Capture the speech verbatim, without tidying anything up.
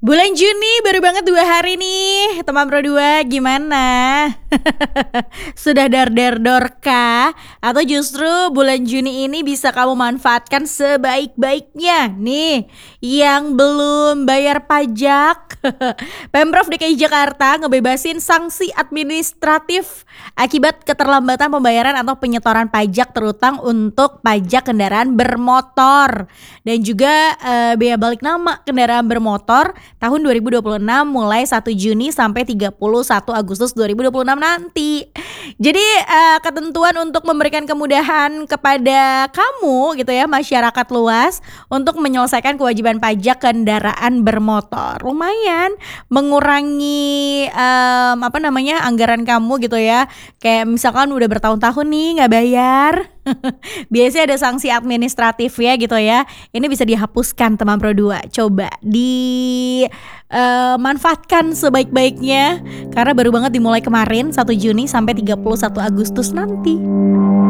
Bulan Juni baru banget dua hari nih, teman Pro dua gimana? Sudah dar-dar-dor kah? Atau justru bulan Juni ini bisa kamu manfaatkan sebaik-baiknya? Nih, yang belum bayar pajak, Pemprov D K I Jakarta ngebebasin sanksi administratif akibat keterlambatan pembayaran atau penyetoran pajak terutang untuk pajak kendaraan bermotor dan juga eh, bea balik nama kendaraan bermotor tahun dua ribu dua puluh enam mulai satu Juni sampai tiga puluh satu Agustus dua ribu dua puluh enam nanti. Jadi eh, ketentuan untuk memberikan kemudahan kepada kamu gitu ya, masyarakat luas untuk menyelesaikan kewajiban pajak kendaraan bermotor. Lumayan mengurangi em, apa namanya anggaran kamu gitu ya. Kayak misalkan udah bertahun-tahun nih nggak bayar. Biasanya ada sanksi administratif ya gitu ya. Ini bisa dihapuskan teman Pro dua. Coba di eh, manfaatkan sebaik-baiknya karena baru banget dimulai kemarin satu Juni sampai tiga puluh satu Agustus nanti.